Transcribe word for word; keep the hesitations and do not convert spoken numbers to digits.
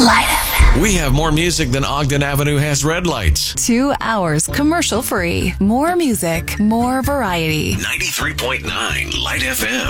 Light F M. We have more music than Ogden Avenue has red lights. Two hours commercial free. More music, more variety. ninety-three point nine Light F M.